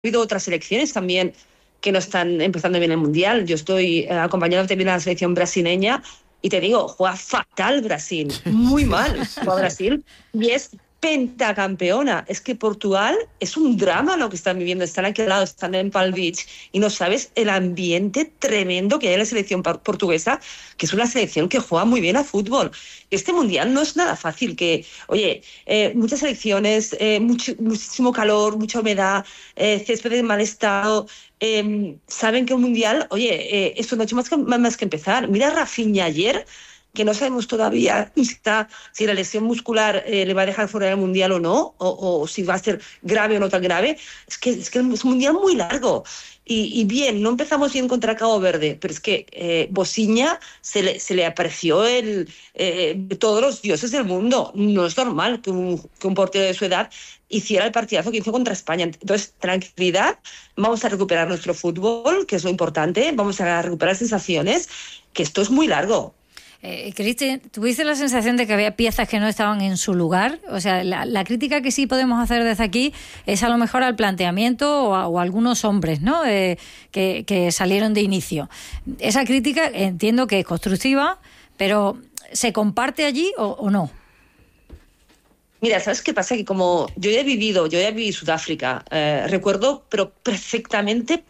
habido otras selecciones también que no están empezando bien el Mundial. Yo estoy acompañando también a la selección brasileña y te digo, juega fatal Brasil, muy mal juega Brasil y es pentacampeona. Es que Portugal es un drama lo que están viviendo. Están aquí al lado, están en Palm Beach y no sabes el ambiente tremendo que hay en la selección portuguesa, que es una selección que juega muy bien a fútbol. Este Mundial no es nada fácil, que, oye, muchas selecciones, muchísimo calor, mucha humedad, césped en mal estado, saben que un Mundial, oye, esto no ha hecho más que empezar. Mira a Rafinha ayer, que no sabemos todavía si la lesión muscular le va a dejar fuera del Mundial o no, o si va a ser grave o no tan grave. Es que es un Mundial muy largo. Y bien, no empezamos bien contra Cabo Verde, pero es que Bosiña se le apareció todos los dioses del mundo. No es normal que un portero de su edad hiciera el partidazo que hizo contra España. Entonces, tranquilidad, vamos a recuperar nuestro fútbol, que es lo importante, vamos a recuperar sensaciones, que esto es muy largo. Cristi, ¿tuviste la sensación de que había piezas que no estaban en su lugar? O sea, la crítica que sí podemos hacer desde aquí es a lo mejor al planteamiento o a algunos hombres, ¿no? Que salieron de inicio. Esa crítica entiendo que es constructiva, pero ¿se comparte allí o no? Mira, ¿sabes qué pasa? Que como yo ya viví Sudáfrica, recuerdo, pero perfectamente,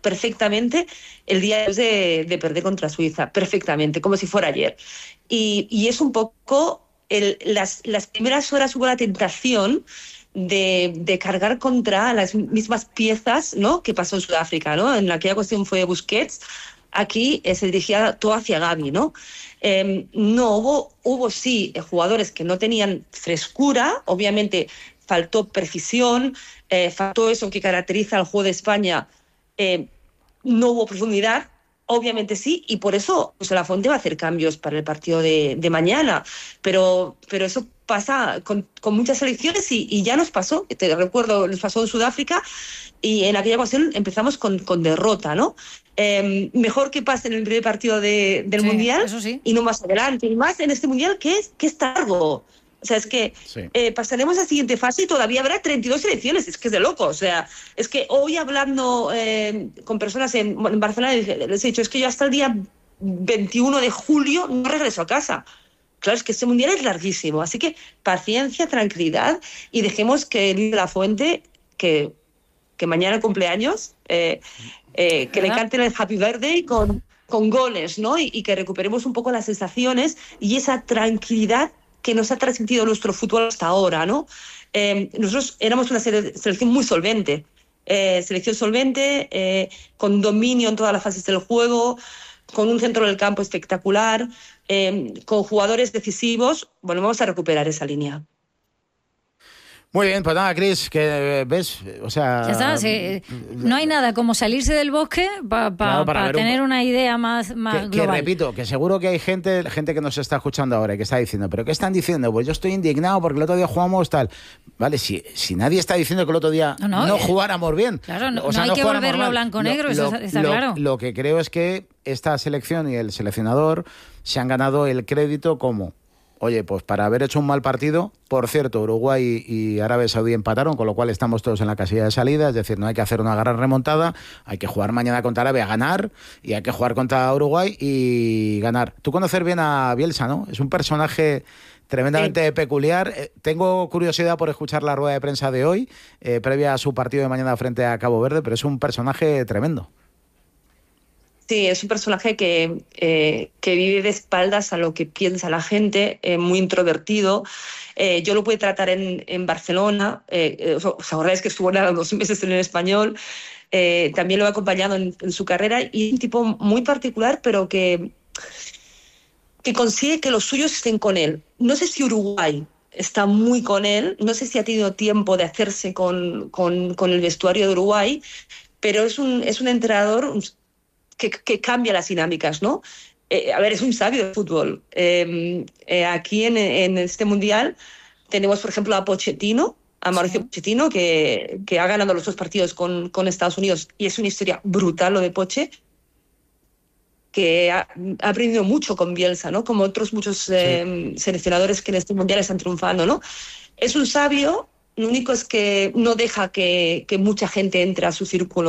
el día de perder contra Suiza, perfectamente, como si fuera ayer. Y es un poco, las primeras horas hubo la tentación de cargar contra las mismas piezas, ¿no?, que pasó en Sudáfrica, ¿no? En aquella cuestión fue Busquets, aquí se dirigía todo hacia Gavi, ¿no? No hubo sí jugadores que no tenían frescura, obviamente faltó precisión, faltó eso que caracteriza al juego de España, no hubo profundidad, obviamente sí, y por eso José Lafonte va a hacer cambios para el partido de mañana, pero eso pasa con muchas selecciones y ya nos pasó, te recuerdo, nos pasó en Sudáfrica y en aquella ocasión empezamos con derrota, ¿no? Mejor que pase en el primer partido del Mundial y no más adelante, y más en este Mundial que es largo. O sea, es que pasaremos a la siguiente fase y todavía habrá 32 selecciones. Es que es de loco. O sea, es que hoy hablando con personas en Barcelona les he dicho, es que yo hasta el día 21 de julio no regreso a casa. Claro, es que este Mundial es larguísimo. Así que paciencia, tranquilidad y dejemos que Luis de la Fuente, que mañana cumpleaños, que le canten el Happy Birthday con goles, ¿no? Y que recuperemos un poco las sensaciones y esa tranquilidad que nos ha transmitido nuestro fútbol hasta ahora, ¿no? Nosotros éramos una selección muy solvente, selección solvente, con dominio en todas las fases del juego, con un centro del campo espectacular, con jugadores decisivos. Bueno, vamos a recuperar esa línea. Muy bien, pues nada, Cris, que ves, o sea... Ya está, sí. No hay nada como salirse del bosque para tener una idea más global. Que repito, que seguro que hay gente que nos está escuchando ahora y que está diciendo, ¿pero qué están diciendo? Pues yo estoy indignado porque el otro día jugamos tal. Vale, si nadie está diciendo que el otro día no jugáramos bien. Claro, no hay que volverlo blanco-negro, eso está claro. Lo que creo es que esta selección y el seleccionador se han ganado el crédito como... Oye, pues para haber hecho un mal partido, por cierto, Uruguay y Arabia Saudí empataron, con lo cual estamos todos en la casilla de salida, es decir, no hay que hacer una gran remontada, hay que jugar mañana contra Arabia, ganar, y hay que jugar contra Uruguay y ganar. Tú conoces bien a Bielsa, ¿no? Es un personaje tremendamente peculiar. Tengo curiosidad por escuchar la rueda de prensa de hoy, previa a su partido de mañana frente a Cabo Verde, pero es un personaje tremendo. Sí, es un personaje que vive de espaldas a lo que piensa la gente, muy introvertido. Yo lo pude tratar en Barcelona, os acordáis que estuvo 2 meses en el Español, también lo he acompañado en su carrera y es un tipo muy particular, pero que consigue que los suyos estén con él. No sé si Uruguay está muy con él, no sé si ha tenido tiempo de hacerse con el vestuario de Uruguay, pero es un entrenador que cambia las dinámicas, ¿no? A ver, es un sabio de fútbol. Aquí en este Mundial tenemos, por ejemplo, a Pochettino, a Mauricio Pochettino, que ha ganado los 2 partidos con Estados Unidos, y es una historia brutal lo de Poche, que ha aprendido mucho con Bielsa, ¿no? Como otros muchos seleccionadores que en este Mundial están triunfando, ¿no? Es un sabio, Lo único es que no deja que mucha gente entre a su círculo